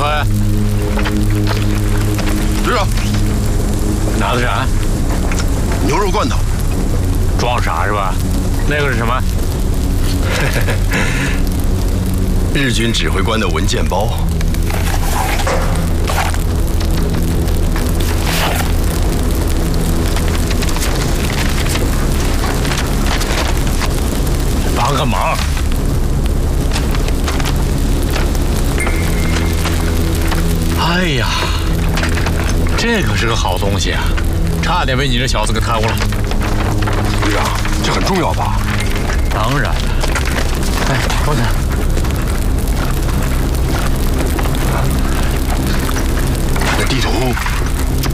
么？ 队长， 拿的啥？ 牛肉罐头。 装傻是吧？那个是什么？ 日军指挥官的文件包。 帮个忙。哎呀，这可是个好东西啊！差点被你这小子给贪污了。 队长，这很重要吧？ 当然了。哎，我看。 那地图